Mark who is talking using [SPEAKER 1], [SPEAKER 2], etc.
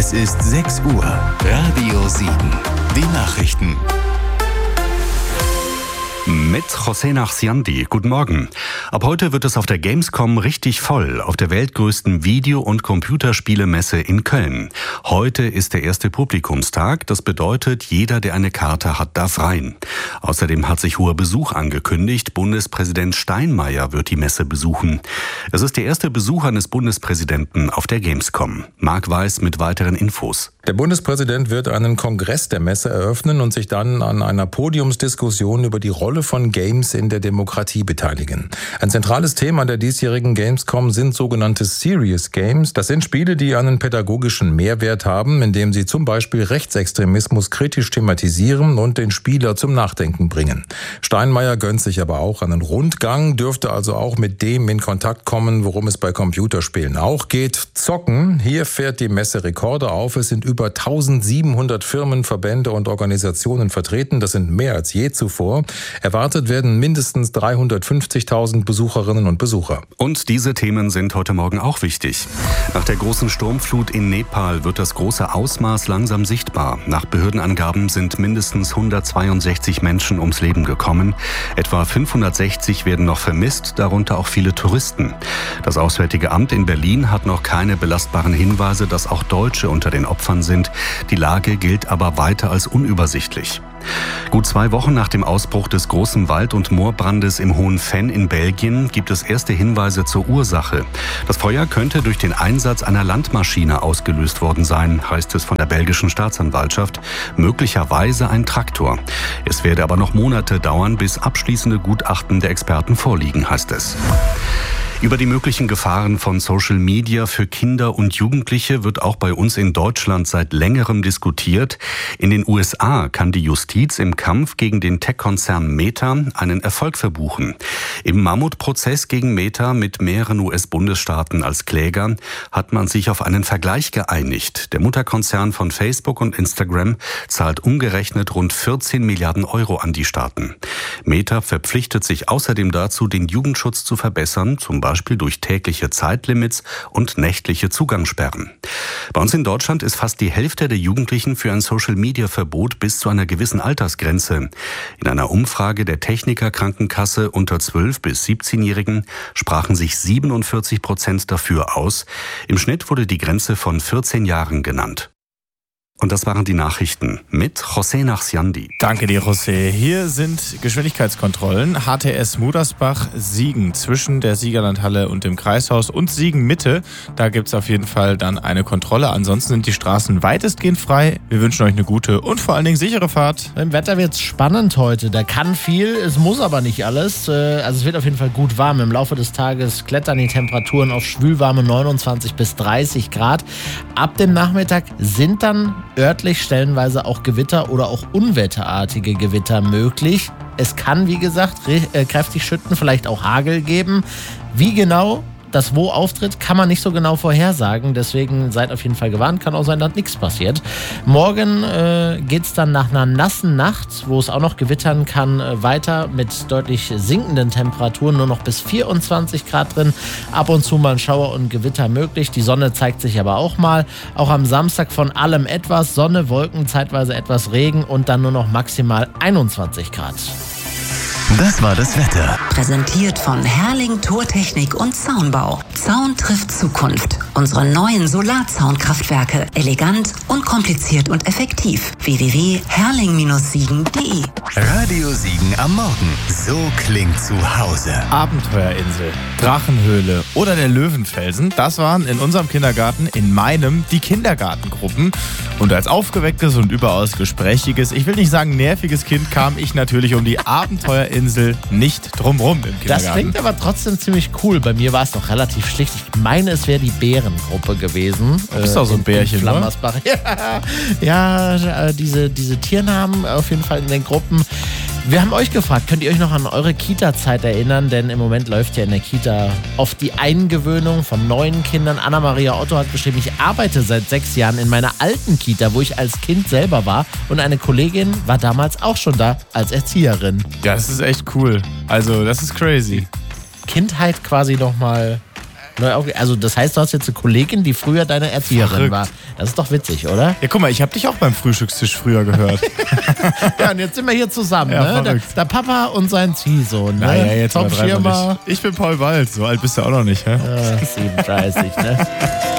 [SPEAKER 1] Es ist 6 Uhr. Radio Siegen. Die Nachrichten.
[SPEAKER 2] Mit José Nachsiandi. Guten Morgen. Ab heute wird es auf der Gamescom richtig voll, auf der weltgrößten Video- und Computerspielemesse in Köln. Heute ist der erste Publikumstag. Das bedeutet, jeder, der eine Karte hat, darf rein. Außerdem hat sich hoher Besuch angekündigt. Bundespräsident Steinmeier wird die Messe besuchen. Es ist der erste Besuch eines Bundespräsidenten auf der Gamescom. Marc Weiß mit weiteren Infos.
[SPEAKER 3] Der Bundespräsident wird einen Kongress der Messe eröffnen und sich dann an einer Podiumsdiskussion über die Rolle von Games in der Demokratie beteiligen. Ein zentrales Thema der diesjährigen Gamescom sind sogenannte Serious Games. Das sind Spiele, die einen pädagogischen Mehrwert haben, indem sie zum Beispiel Rechtsextremismus kritisch thematisieren und den Spieler zum Nachdenken bringen. Steinmeier gönnt sich aber auch einen Rundgang, dürfte also auch mit dem in Kontakt kommen, worum es bei Computerspielen auch geht: Zocken. Hier fährt die Messe Rekorde auf. Es sind über 1700 Firmen, Verbände und Organisationen vertreten. Das sind mehr als je zuvor. Erwartet werden mindestens 350.000 Besucherinnen und Besucher.
[SPEAKER 2] Und diese Themen sind heute Morgen auch wichtig. Nach der großen Sturmflut in Nepal wird das große Ausmaß langsam sichtbar. Nach Behördenangaben sind mindestens 162 Menschen ums Leben gekommen. Etwa 560 werden noch vermisst, darunter auch viele Touristen. Das Auswärtige Amt in Berlin hat noch keine belastbaren Hinweise, dass auch Deutsche unter den Opfern sind. Die Lage gilt aber weiter als unübersichtlich. Gut 2 Wochen nach dem Ausbruch des großen Wald- und Moorbrandes im Hohen Venn in Belgien gibt es erste Hinweise zur Ursache. Das Feuer könnte durch den Einsatz einer Landmaschine ausgelöst worden sein, heißt es von der belgischen Staatsanwaltschaft. Möglicherweise ein Traktor. Es werde aber noch Monate dauern, bis abschließende Gutachten der Experten vorliegen, heißt es. Über die möglichen Gefahren von Social Media für Kinder und Jugendliche wird auch bei uns in Deutschland seit längerem diskutiert. In den USA kann die Justiz im Kampf gegen den Tech-Konzern Meta einen Erfolg verbuchen. Im Mammutprozess gegen Meta mit mehreren US-Bundesstaaten als Kläger hat man sich auf einen Vergleich geeinigt. Der Mutterkonzern von Facebook und Instagram zahlt umgerechnet rund 14 Milliarden Euro an die Staaten. Meta verpflichtet sich außerdem dazu, den Jugendschutz zu verbessern, zum Beispiel durch tägliche Zeitlimits und nächtliche Zugangssperren. Bei uns in Deutschland ist fast die Hälfte der Jugendlichen für ein Social-Media-Verbot bis zu einer gewissen Altersgrenze. In einer Umfrage der Techniker Krankenkasse unter 12- bis 17-Jährigen sprachen sich 47% dafür aus. Im Schnitt wurde die Grenze von 14 Jahren genannt. Und das waren die Nachrichten mit José Nachsiandi.
[SPEAKER 4] Danke dir, José. Hier sind Geschwindigkeitskontrollen. HTS Mudersbach, Siegen zwischen der Siegerlandhalle und dem Kreishaus und Siegen Mitte. Da gibt es auf jeden Fall dann eine Kontrolle. Ansonsten sind die Straßen weitestgehend frei. Wir wünschen euch eine gute und vor allen Dingen sichere Fahrt.
[SPEAKER 5] Im Wetter wird es spannend heute. Da kann viel, es muss aber nicht alles. Also es wird auf jeden Fall gut warm. Im Laufe des Tages klettern die Temperaturen auf schwülwarme 29 bis 30 Grad. Ab dem Nachmittag sind dann örtlich stellenweise auch Gewitter oder auch unwetterartige Gewitter möglich. Es kann, wie gesagt, kräftig schütten, vielleicht auch Hagel geben. Wie genau das wo auftritt, kann man nicht so genau vorhersagen. Deswegen seid auf jeden Fall gewarnt. Kann auch sein, dass nichts passiert. Morgen geht es dann nach einer nassen Nacht, wo es auch noch gewittern kann, weiter mit deutlich sinkenden Temperaturen. Nur noch bis 24 Grad drin. Ab und zu mal ein Schauer und Gewitter möglich. Die Sonne zeigt sich aber auch mal. Auch am Samstag von allem etwas. Sonne, Wolken, zeitweise etwas Regen und dann nur noch maximal 21 Grad.
[SPEAKER 1] Das war das Wetter.
[SPEAKER 6] Präsentiert von Herrling Tortechnik und Zaunbau. Zaun trifft Zukunft. Unsere neuen Solarzaunkraftwerke. Elegant, unkompliziert und effektiv. www.herrling-siegen.de.
[SPEAKER 1] Radio Siegen am Morgen. So klingt zu Hause.
[SPEAKER 4] Abenteuerinsel, Drachenhöhle oder der Löwenfelsen, das waren in unserem Kindergarten, in meinem, die Kindergartengruppen. Und als aufgewecktes und überaus gesprächiges, ich will nicht sagen nerviges Kind, kam ich natürlich um die Abenteuerinsel nicht drumrum im Kindergarten.
[SPEAKER 5] Das klingt aber trotzdem ziemlich cool. Bei mir war es noch relativ schlicht. Ich meine, es wäre die Bärengruppe gewesen.
[SPEAKER 4] Du bist doch so ein Bärchen, ne?
[SPEAKER 5] Ja, diese Tiernamen auf jeden Fall in den Gruppen. Wir haben euch gefragt, könnt ihr euch noch an eure Kita-Zeit erinnern? Denn im Moment läuft ja in der Kita oft die Eingewöhnung von neuen Kindern. Anna-Maria Otto hat geschrieben, ich arbeite seit 6 Jahren in meiner alten Kita, wo ich als Kind selber war. Und eine Kollegin war damals auch schon da als Erzieherin.
[SPEAKER 4] Ja, das ist echt cool. Also, das ist crazy.
[SPEAKER 5] Kindheit quasi nochmal Also das heißt, du hast jetzt eine Kollegin, die früher deine Erzieherin war. Das ist doch witzig, oder?
[SPEAKER 4] Ja, guck mal, ich habe dich auch beim Frühstückstisch früher gehört.
[SPEAKER 5] Ja, und jetzt sind wir hier zusammen,
[SPEAKER 4] Ja,
[SPEAKER 5] ne? Der Papa und sein Ziehsohn, ne?
[SPEAKER 4] Naja, jetzt
[SPEAKER 5] Top
[SPEAKER 4] mal
[SPEAKER 5] Schirmer.
[SPEAKER 4] Ich bin Paul Wald, so alt bist du auch noch nicht, hä?
[SPEAKER 5] 37, ne?